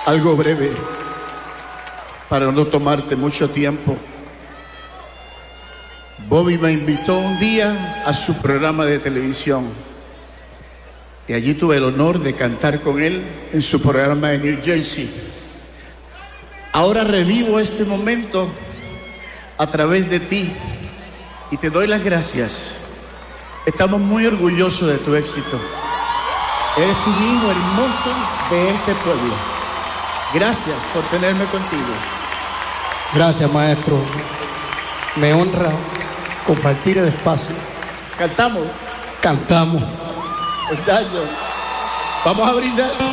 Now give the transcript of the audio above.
Algo breve, para no tomarte mucho tiempo. Bobby me invitó un día a su programa de televisión y allí tuve el honor de cantar con él en su programa de New Jersey. Ahora revivo este momento a través de ti y te doy las gracias. Estamos muy orgullosos de tu éxito. Eres un hijo hermoso de este pueblo. Gracias por tenerme contigo. Gracias, maestro. Me honra compartir el espacio. Cantamos. Cantamos. Muchachos, vamos a brindar.